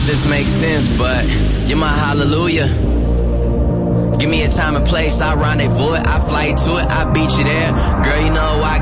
if this makes sense, but you're my hallelujah. Give me a time and place, I rendezvous it, I fly to it, I beat you there. Girl, you know why